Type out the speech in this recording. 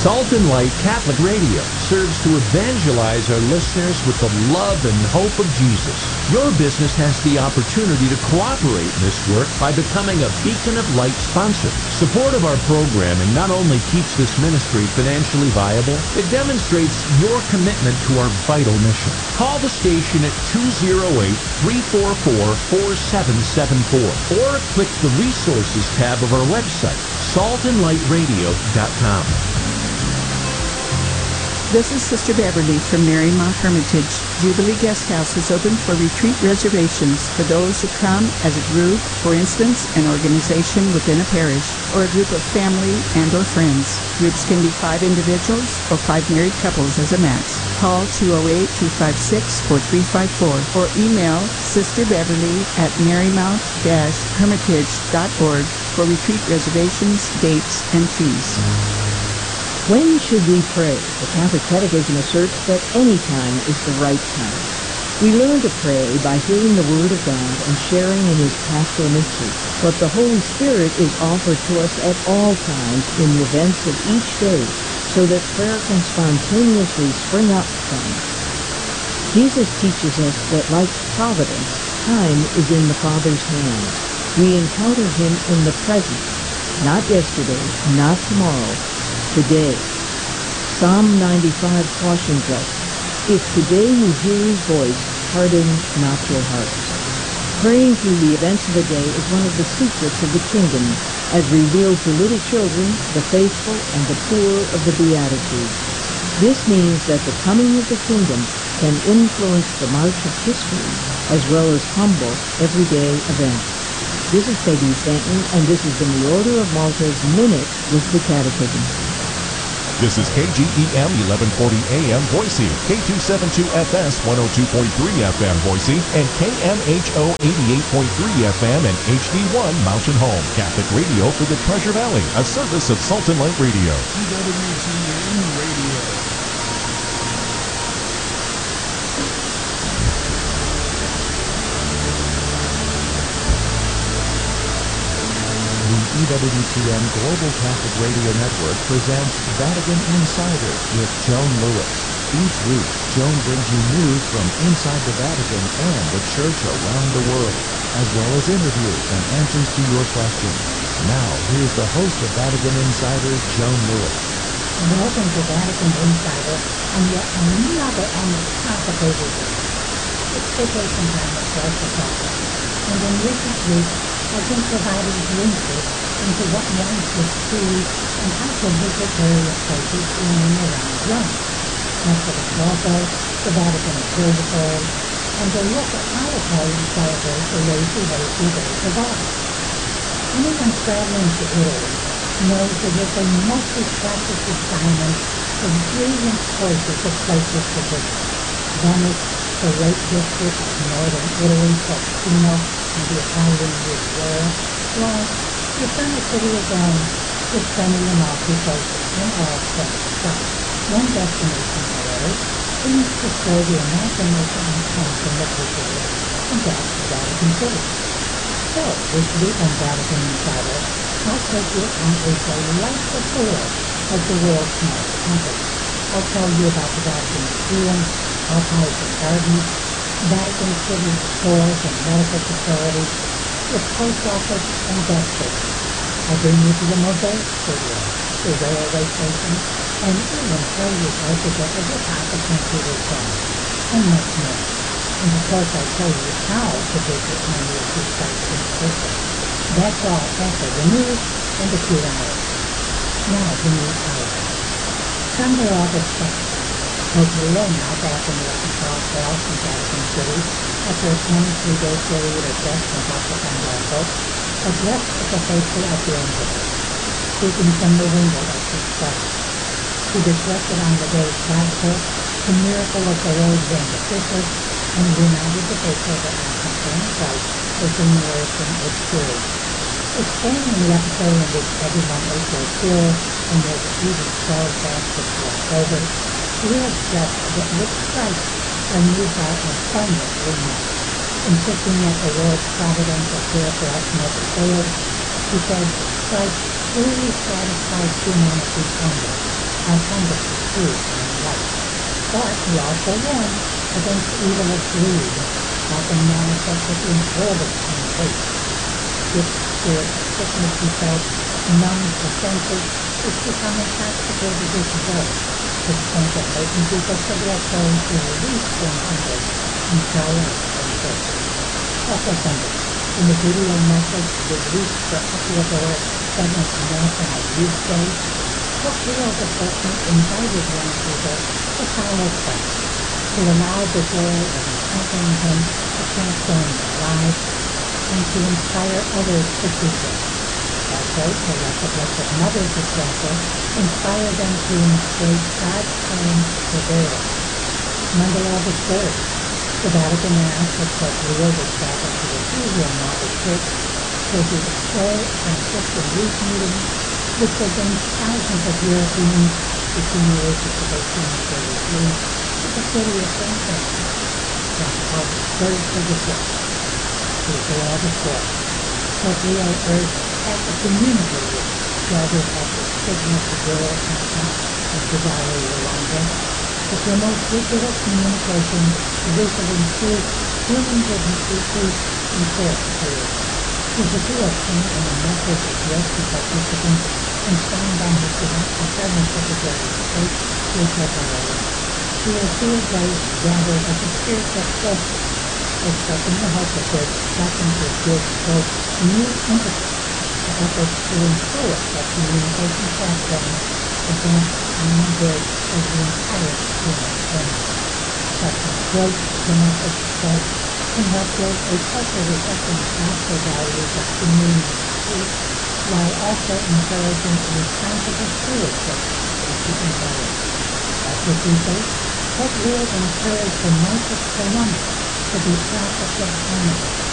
Salt and Light Catholic Radio serves to evangelize our listeners with the love and hope of Jesus. Your business has the opportunity to cooperate in this work by becoming a Beacon of Light sponsor. Support of our programming not only keeps this ministry financially viable, it demonstrates your commitment to our vital mission. Call the station at 208-344-4774 or click the resources tab of our website, saltandlightradio.com. This is Sister Beverly from Marymount Hermitage. Jubilee Guest House is open for retreat reservations for those who come as a group, for instance, an organization within a parish, or a group of family and or friends. Groups can be 5 individuals or 5 married couples as a max. Call 208-256-4354 or email sisterbeverly@marymount-hermitage.org for retreat reservations, dates, and fees. When should we pray? The Catholic Catechism asserts that any time is the right time. We learn to pray by hearing the Word of God and sharing in His paschal mystery. But the Holy Spirit is offered to us at all times in the events of each day, so that prayer can spontaneously spring up from it. Jesus teaches us that, like providence, time is in the Father's hand. We encounter Him in the present, not yesterday, not tomorrow, today. Psalm 95 cautions us, if today you hear His voice, harden not your hearts. Praying through the events of the day is one of the secrets of the kingdom, as revealed to little children, the faithful, and the poor of the Beatitudes. This means that the coming of the kingdom can influence the march of history, as well as humble everyday events. This is Peggy Stanton, and this has been the Order of Malta's Minute with the Catechism. This is KGEM 1140 AM Boise, K272FS 102.3 FM Boise, and KMHO 88.3 FM and HD1 Mountain Home. Catholic Radio for the Treasure Valley, a service of Salt and Light Radio. EWTN Radio. The EWTN Global Catholic Radio Network presents Vatican Insider with Joan Lewis. Each week, Joan brings you news from inside the Vatican and the Church around the world, as well as interviews and answers to your questions. Now, here's the host of Vatican Insider, Joan Lewis. Welcome to Vatican Insider on yet another almost complicated week. It's vacation time, of course, for Catholics, and in recent weeks, I've been providing glimpses into what one should see and how to visit various places in and around Rome. Methodist Malta, the Vatican Observatory, and a look at how Italians celebrate the lazy days of August. Anyone traveling to Italy knows it is a multi-practice assignment of brilliant choices of places to visit. Venice, the Lake District of northern Italy, Tuscany, and the Italian Riviera, while the eternal city of Rome is stunning Amalfi Coast and all sight. One destination, however, seems to show the imagination and passion of visitors, and that's the Vatican City. So, this week on Vatican Insider, I'll take you on a delightful tour of the world's most campus. I'll tell you about the Vatican Museum, archives and gardens, Vatican City stores and medical facilities, the post office and gas station. I'll bring you to the Mosaic Studio, the railway station, and even tell you how to get to the top of St. Peter's Dome, and much more. And of course I'll tell you how to visit many of these sites in person. That's all after the news and the Q&A. Now the news highlights. Sunday, August 2nd. Pope Leo, now back in the Apostolic Palace in Vatican City after a 23-day period of rest and Vatican addressed the faithful at the end of it. Speaking from the window of his Christ, he reflected on the day's gospel, the miracle of the Lord's benefit, and reminded the faithful that consumption in Christ is the nourishing experience. Explaining the episode in which everyone ate their fill and was eating 12 baskets left over, Leo stressed that with Christ our needs are abundantly met. Insisting that the Lord's providential care for us never fails, he said, Christ clearly satisfies humanity's hunger. have hunger for truth and light. But he also warned against the evil of greed, often manifested in hoarding and waste. This spirit of sickness he felt numbs the senses, which become intoxicated with joy, to the point of making people forget those who are least from hunger and cry out from thirst. Also Sunday, in the video message released for Ecuador 7th National Youth Day, Pope Leo XIV invited young people to follow Christ, to allow the joy of encountering him to transform their lives, and to inspire others to do so. Also, to let the Blessed Mother's example inspire them to embrace God's plan for their lives. Monday, August 3rd, the Vatican announced that Pope Leo would travel to the Julian Marble Church for the Estrella Franciscan Youth Meeting, which will bring thousands of Europeans between the ages of 18 and 33 to the city of San Francisco from August 3rd to the 6th. Tuesday, August 4th, Pope Leo urged Catholic community gathered at the Signet Royal Conference in Kigali, Rwanda, to promote digital communication, the use of improved human dignity, truth, and care security. His appeal came in a message addressed to participants and signed by his Italian Secretary of State, Lucio Paoli. He assured those gathered of the spiritual closeness, expressing the hope that their discussions would give, quote, new impetus to efforts to ensure that communication platforms advance the common good of the entire human family. Such an approach, the message said, can help build a culture reflecting the gospel values of community and truth, while also encouraging responsible stewardship of the environment. Also Tuesday, Pope Leo encouraged the Knights of Columbus to be prophets of harmony,